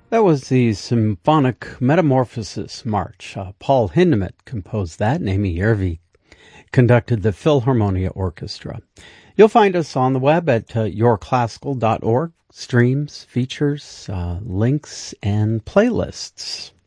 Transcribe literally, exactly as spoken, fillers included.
That was the Symphonic Metamorphosis March. Uh, Paul Hindemith composed that, and Amy Yervi conducted the Philharmonia Orchestra. You'll find us on the web at uh, your classical dot org. Streams, features, uh, links, and playlists.